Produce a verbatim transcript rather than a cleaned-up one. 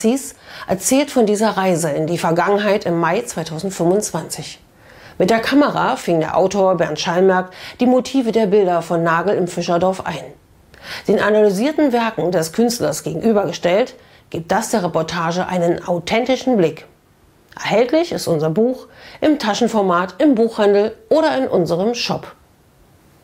Sies erzählt von dieser Reise in die Vergangenheit im Mai zweitausendfünfundzwanzig. Mit der Kamera fing der Autor Bernd Schallmerk die Motive der Bilder von Nagel im Fischerdorf ein. Den analysierten Werken des Künstlers gegenübergestellt, gibt das der Reportage einen authentischen Blick. Erhältlich ist unser Buch im Taschenformat, im Buchhandel oder in unserem Shop.